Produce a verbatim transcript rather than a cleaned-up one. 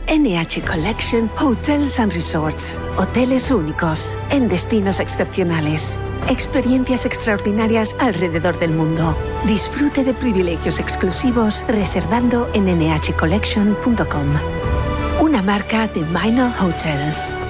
N H Collection Hotels and Resorts. Hoteles únicos, en destinos excepcionales. Experiencias extraordinarias alrededor del mundo. Disfrute de privilegios exclusivos reservando en n h collection punto com. Una marca de Minor Hotels.